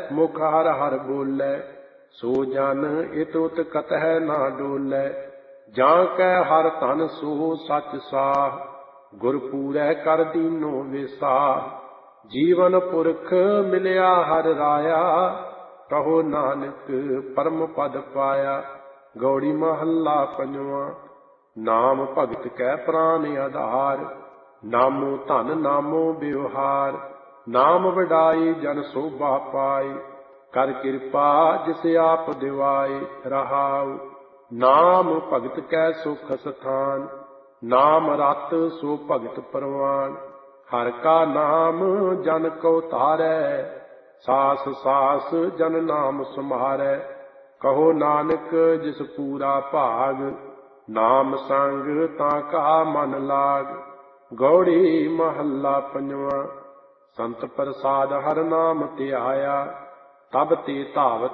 ਮੁਖ ਹਰ ਹਰ ਬੋਲੇ। ਸੋ ਜਨ ਇਤ ਉਤ ਕਤਹਿ ਨਾ ਡੋਲੇ। ਜਾਂ ਕੈ ਹਰ ਧਨ ਸੋ ਸਚ ਸਾਹ। ਗੁਰ ਪੂਰੈ ਕਰ ਦੀਨੋ ਵਿਸਾਹ। ਜੀਵਨ ਪੁਰਖ ਮਿਲਿਆ ਹਰ ਰਾਇਆ। ਕਹੋ ਨਾਨਕ ਪਰਮ ਪਦ ਪਾਇਆ। ਗੌੜੀ ਮਹੱਲਾ ਪੰਜਵਾਂ। ਨਾਮ ਭਗਤ ਕੈ ਪ੍ਰਾਨ ਆਧਾਰ। ਨਾਮੋ ਧਨ ਨਾਮੋ ਬਿਵਹਾਰ। ਨਾਮ ਵਡਾਈ ਜਨ ਸੋਭਾ ਪਾਈ। ਕਰ ਕਿਰਪਾ ਜਿਸ ਆਪ ਦਿਵਾਏ। ਰਹਾਉ ਨਾਮ ਭਗਤ ਕੈ ਸੁਖ ਸਥਾਨ। ਨਾਮ ਰਤ ਸੋ ਭਗਤ ਪਰਵਾਨ। ਹਰ ਕਾ ਨਾਮ ਜਨ ਕਉ ਧਾਰੈ। ਸਾਸ ਸਾਸ ਜਨ ਨਾਮ ਸੁਮਾਰੈ। ਕਹੋ ਨਾਨਕ ਜਿਸ ਪੂਰਾ ਭਾਗ। ਨਾਮ ਸੰਗ ਤਾਂ ਕਾ ਮਨ ਲਾਗ। ਗੌੜੀ ਮਹੱਲਾ ਪੰਜਵਾਂ। ਸੰਤ ਪ੍ਰਸਾਦ ਹਰ ਨਾਮ ਧਿਆਇਆ। ਤਬ ਤੇ ਧਾਵਤ